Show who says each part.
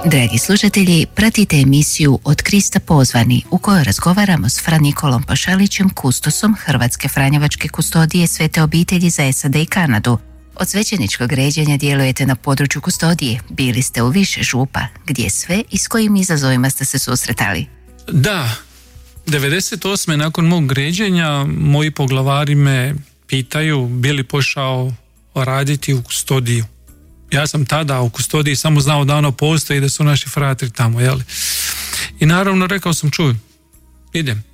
Speaker 1: Dragi slušatelji, pratite emisiju Od Krista pozvani, u kojoj razgovaramo s Fra Nikolom Pašalićem, kustosom Hrvatske franjevačke kustodije Svete obitelji za SAD i Kanadu. Od svećeničkog ređenja djelujete na području kustodije. Bili ste u više župa. Gdje sve i s kojim izazovima ste se susretali?
Speaker 2: Da, 98. nakon mog ređenja moji poglavari me pitaju bi li pošao raditi u kustodiju. Ja sam tada u kustodiji samo znao da ono postoji i da su naši fratri tamo, jeli? I naravno rekao sam, čuj, idem.